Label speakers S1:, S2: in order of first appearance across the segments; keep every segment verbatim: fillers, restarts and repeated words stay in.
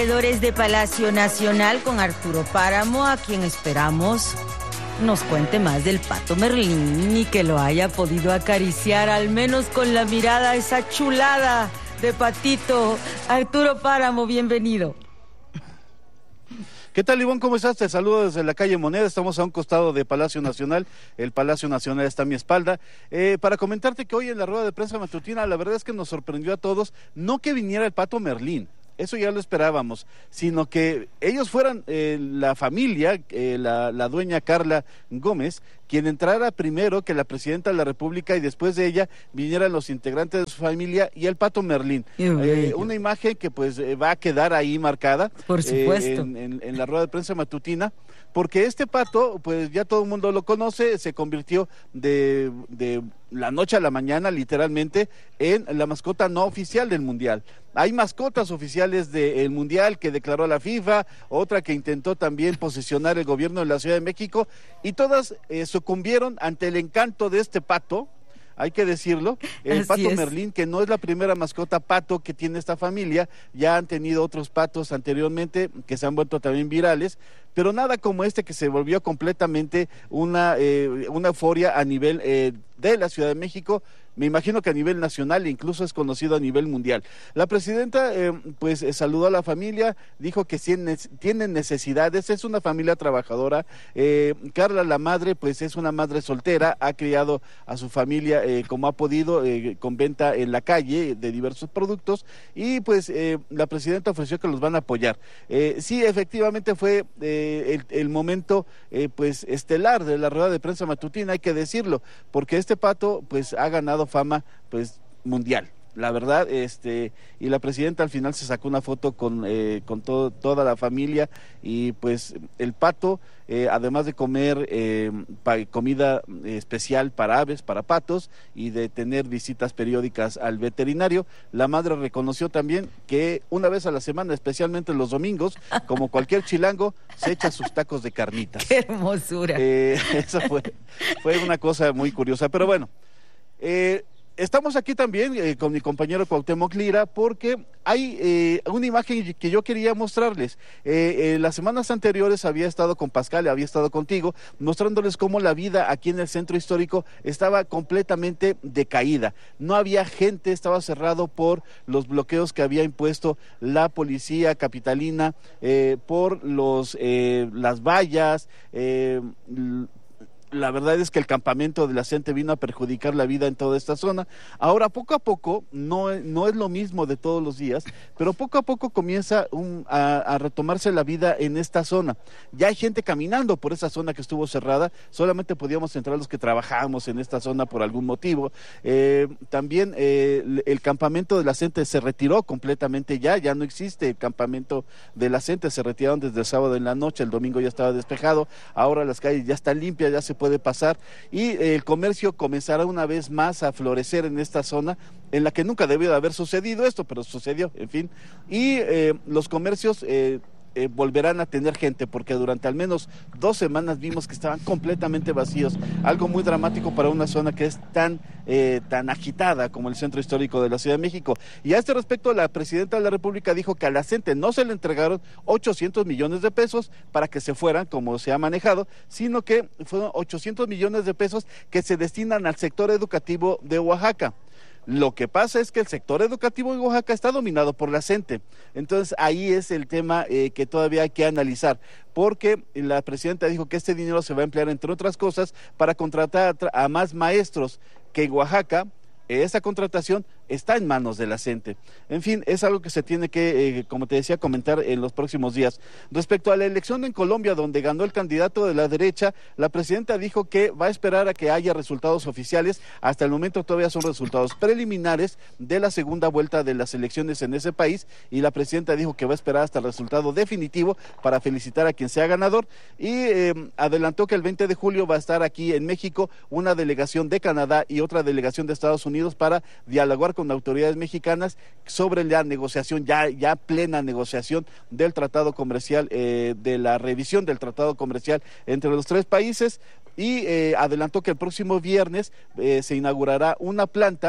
S1: De Palacio Nacional con Arturo Páramo, a quien esperamos nos cuente más del Pato Merlín y que lo haya podido acariciar al menos con la mirada, esa chulada de patito. Arturo Páramo, bienvenido.
S2: ¿Qué tal, Ivonne? ¿Cómo estás? Te saludo desde la calle Moneda. Estamos a un costado de Palacio Nacional. El Palacio Nacional está a mi espalda. Eh, para comentarte que hoy en la rueda de prensa matutina, la verdad es que nos sorprendió a todos, no que viniera el Pato Merlín, eso ya lo esperábamos, sino que ellos fueran eh, la familia, eh, la, la dueña Carla Gómez, quien entrara primero que la presidenta de la República y después de ella vinieran los integrantes de su familia y el Pato Merlín. Eh, una imagen que pues eh, va a quedar ahí marcada.
S1: Por supuesto.
S2: Eh, en, en, en la rueda de prensa matutina, porque este Pato, pues ya todo el mundo lo conoce, se convirtió de, de la noche a la mañana, literalmente, en la mascota no oficial del Mundial. Hay mascotas oficiales del Mundial que declaró la FIFA, otra que intentó también posesionar el gobierno de la Ciudad de México, y todas eh, sucumbieron ante el encanto de este Pato. Hay que decirlo, el
S1: Así
S2: Pato
S1: es.
S2: Merlín, que no es la primera mascota pato que tiene esta familia, ya han tenido otros patos anteriormente que se han vuelto también virales, pero nada como este que se volvió completamente una, eh, una euforia a nivel eh, de la Ciudad de México. Me imagino que a nivel nacional e incluso es conocido a nivel mundial. La presidenta eh, pues eh, saludó a la familia, dijo que tienen necesidades, es una familia trabajadora. eh, Carla, la madre, pues es una madre soltera, ha criado a su familia eh, como ha podido, eh, con venta en la calle de diversos productos, y pues eh, la presidenta ofreció que los van a apoyar. Eh, sí, efectivamente fue eh, el, el momento eh, pues estelar de la rueda de prensa matutina, hay que decirlo, porque este Pato pues ha ganado fama pues mundial, la verdad, este y la presidenta al final se sacó una foto con eh, con todo, toda la familia, y pues el Pato, eh, además de comer eh, pa, comida especial para aves, para patos, y de tener visitas periódicas al veterinario, la madre reconoció también que una vez a la semana, especialmente los domingos, como cualquier chilango, se echa sus tacos de carnitas.
S1: ¡Qué hermosura!
S2: Eh, eso fue, fue una cosa muy curiosa, pero bueno. Eh, estamos aquí también eh, con mi compañero Cuauhtémoc Lira, porque hay eh, una imagen que yo quería mostrarles. Eh, eh, las semanas anteriores había estado con Pascal, había estado contigo, mostrándoles cómo la vida aquí en el centro histórico estaba completamente decaída. No había gente, estaba cerrado por los bloqueos que había impuesto la policía capitalina, eh, por los eh, las vallas, eh, la verdad es que el campamento de la gente vino a perjudicar la vida en toda esta zona. Ahora, poco a poco, no, no es lo mismo de todos los días, pero poco a poco comienza un, a, a retomarse la vida en esta zona. Ya hay gente caminando por esa zona que estuvo cerrada, solamente podíamos entrar los que trabajábamos en esta zona por algún motivo. Eh, también eh, el, el campamento de la gente se retiró completamente ya, ya no existe el campamento de la gente, se retiraron desde el sábado en la noche, el domingo ya estaba despejado, ahora las calles ya están limpias, ya se puede pasar, y eh, el comercio comenzará una vez más a florecer en esta zona, en la que nunca debió de haber sucedido esto, pero sucedió, en fin, y eh, los comercios eh, Eh, volverán a tener gente, porque durante al menos dos semanas vimos que estaban completamente vacíos, algo muy dramático para una zona que es tan, eh, tan agitada como el centro histórico de la Ciudad de México. Y a este respecto, la presidenta de la República dijo que a la gente no se le entregaron ochocientos millones de pesos para que se fueran, como se ha manejado, sino que fueron ochocientos millones de pesos que se destinan al sector educativo de Oaxaca. Lo que pasa es que el sector educativo de Oaxaca está dominado por la gente. Entonces ahí es el tema eh, que todavía hay que analizar, porque la presidenta dijo que este dinero se va a emplear, entre otras cosas, para contratar a más maestros, que en Oaxaca esa contratación está en manos de la gente. En fin, es algo que se tiene que, eh, como te decía, comentar en los próximos días. Respecto a la elección en Colombia, donde ganó el candidato de la derecha, la presidenta dijo que va a esperar a que haya resultados oficiales. Hasta el momento todavía son resultados preliminares de la segunda vuelta de las elecciones en ese país, y la presidenta dijo que va a esperar hasta el resultado definitivo para felicitar a quien sea ganador, y eh, adelantó que el veinte de julio va a estar aquí en México una delegación de Canadá y otra delegación de Estados Unidos para dialogar con autoridades mexicanas sobre la negociación, ya, ya plena negociación del tratado comercial, eh, de la revisión del tratado comercial entre los tres países, y eh, adelantó que el próximo viernes eh, se inaugurará una planta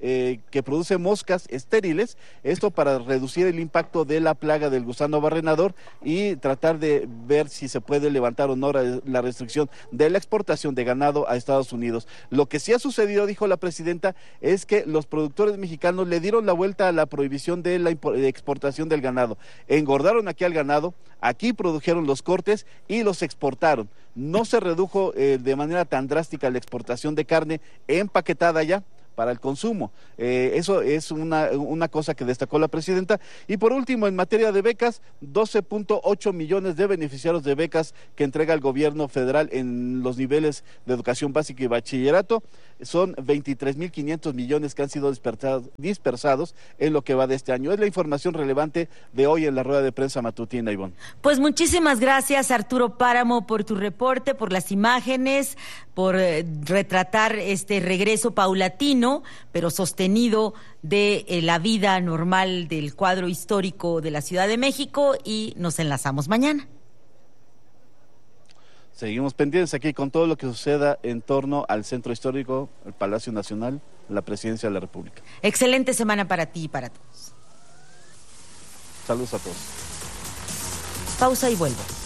S2: eh, que produce moscas estériles, esto para reducir el impacto de la plaga del gusano barrenador y tratar de ver si se puede levantar o no la restricción de la exportación de ganado a Estados Unidos. Lo que sí ha sucedido, dijo la presidenta, es que los productores mexicanos le dieron la vuelta a la prohibición de la exportación del ganado. Engordaron aquí al ganado, aquí produjeron los cortes y los exportaron. No se redujo eh, de manera tan drástica la exportación de carne empaquetada ya para el consumo. Eh, eso es una, una cosa que destacó la presidenta. Y por último, en materia de becas, doce punto ocho millones de beneficiarios de becas que entrega el gobierno federal en los niveles de educación básica y bachillerato. Son veintitrés mil quinientos millones que han sido dispersados, dispersados en lo que va de este año. Es la información relevante de hoy en la rueda de prensa matutina, Ivonne.
S1: Pues muchísimas gracias, Arturo Páramo, por tu reporte, por las imágenes, por eh, retratar este regreso paulatino, pero sostenido de eh, la vida normal del cuadro histórico de la Ciudad de México, y nos enlazamos mañana.
S2: Seguimos pendientes aquí con todo lo que suceda en torno al centro histórico, el Palacio Nacional, la Presidencia de la República.
S1: Excelente semana para ti y para todos.
S2: Saludos a todos.
S1: Pausa y vuelvo.